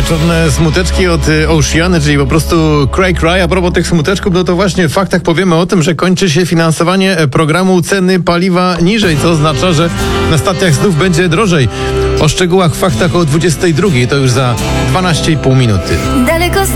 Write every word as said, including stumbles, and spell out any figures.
wieczorne smuteczki od Oceany, czyli po prostu cry cry. A propos tych smuteczków, no to właśnie w faktach powiemy o tym, że kończy się finansowanie programu ceny paliwa niżej, co oznacza, że na stacjach znów będzie drożej. O szczegółach w faktach o dwudziestej drugiej, to już za dwanaście i pół minuty. Daleko